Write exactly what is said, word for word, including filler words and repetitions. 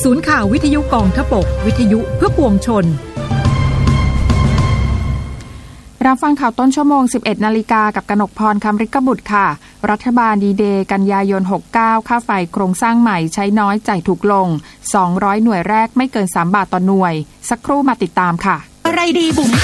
ศูนย์ข่าววิทยุกองทพบกวิทยุเพื่อปวงชนรับฟังข่าวต้นชั่วโมง สิบเอ็ดนาฬิกากับกนกพรคำฤกบุตรค่ะรัฐบาลดีเดย์กันยายนหกสิบเก้าค่าไฟโครงสร้างใหม่ใช้น้อยจ่ายถูกลงสองร้อยหน่วยแรกไม่เกินสามบาทต่อหน่วยสักครู่มาติดตามค่ะอะไรดีบุ๋ม